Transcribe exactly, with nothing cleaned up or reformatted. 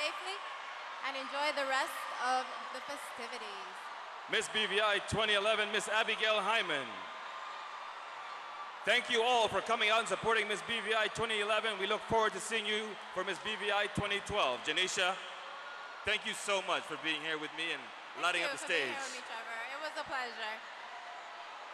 safely and enjoy the rest of the festivities. Miss B V I twenty eleven, Miss Abigail Hyman. Thank you all for coming out and supporting Miss B V I twenty eleven. We look forward to seeing you for Miss B V I twenty twelve. Janisha, thank you so much for being here with me and lighting up the stage. Thank you for being here with me, Trevor. It was a pleasure.